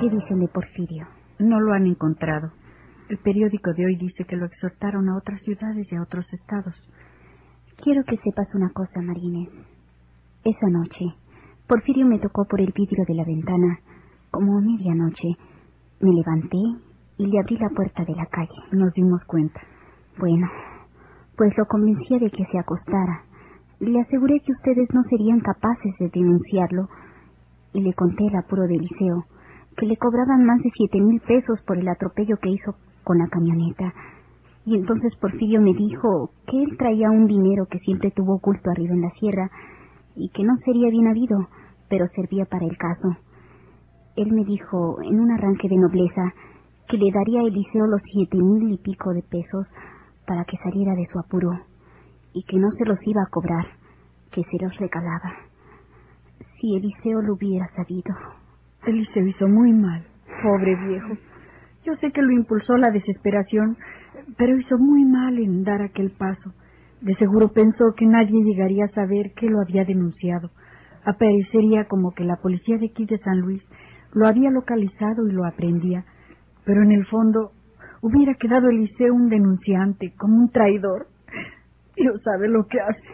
¿Qué dicen de Porfirio? No lo han encontrado. El periódico de hoy dice que lo exhortaron a otras ciudades y a otros estados. Quiero que sepas una cosa, María Inés. Esa noche, Porfirio me tocó por el vidrio de la ventana, como a medianoche. Me levanté y le abrí la puerta de la calle. Nos dimos cuenta. Bueno, pues lo convencía de que se acostara. Le aseguré que ustedes no serían capaces de denunciarlo y le conté el apuro de Eliseo, que le cobraban más de 7,000 pesos por el atropello que hizo con la camioneta. Y entonces Porfirio me dijo que él traía un dinero que siempre tuvo oculto arriba en la sierra y que no sería bien habido, pero servía para el caso. Él me dijo, en un arranque de nobleza, que le daría a Eliseo los 7,000 y pico de pesos para que saliera de su apuro, y que no se los iba a cobrar, que se los regalaba. Si Eliseo lo hubiera sabido. Eliseo hizo muy mal, pobre viejo. Yo sé que lo impulsó la desesperación, pero hizo muy mal en dar aquel paso. De seguro pensó que nadie llegaría a saber que lo había denunciado. Aparecería como que la policía de aquí de San Luis lo había localizado y lo aprendía. Pero en el fondo hubiera quedado Eliseo un denunciante, como un traidor. Dios sabe lo que hace.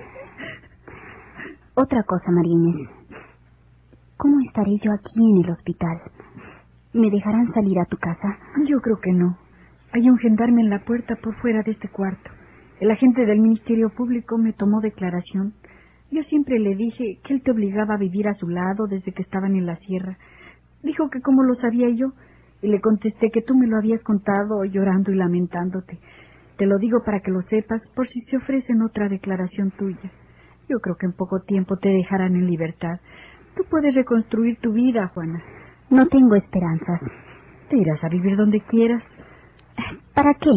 Otra cosa, María Inés. ¿Cómo estaré yo aquí en el hospital? ¿Me dejarán salir a tu casa? Yo creo que no. Hay un gendarme en la puerta por fuera de este cuarto. El agente del Ministerio Público me tomó declaración. Yo siempre le dije que él te obligaba a vivir a su lado desde que estaban en la sierra. Dijo que cómo lo sabía yo, y le contesté que tú me lo habías contado llorando y lamentándote. Te lo digo para que lo sepas, por si se ofrecen otra declaración tuya. Yo creo que en poco tiempo te dejarán en libertad. Tú puedes reconstruir tu vida, Juana. No tengo esperanzas. Te irás a vivir donde quieras. ¿Para qué?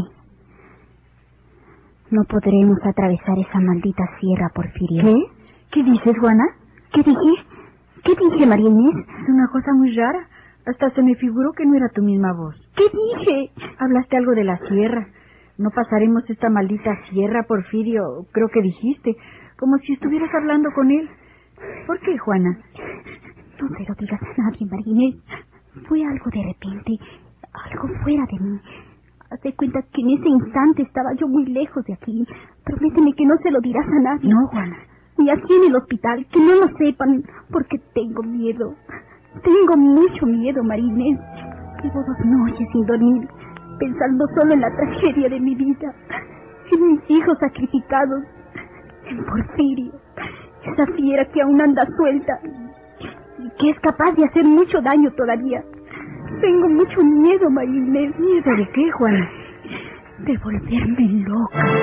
No podremos atravesar esa maldita sierra, Porfirio. ¿Qué? ¿Qué dices, Juana? ¿Qué dije? ¿Qué dije, María Inés? Es una cosa muy rara. Hasta se me figuró que no era tu misma voz. ¿Qué dije? Hablaste algo de la sierra. No pasaremos esta maldita sierra, Porfirio. Creo que dijiste. Como si estuvieras hablando con él. ¿Por qué, Juana? No se lo digas a nadie, María Inés. Fue algo de repente. Algo fuera de mí. Haz de cuenta que en ese instante estaba yo muy lejos de aquí. Prométeme que no se lo dirás a nadie. No, Juana. Ni aquí en el hospital, que no lo sepan, porque tengo miedo. Tengo mucho miedo, María Inés. Llevo 2 noches sin dormir, pensando solo en la tragedia de mi vida, en mis hijos sacrificados, en Porfirio, esa fiera que aún anda suelta y que es capaz de hacer mucho daño todavía. Tengo mucho miedo, María Inés. ¿Miedo de qué, Juana? De volverme loca.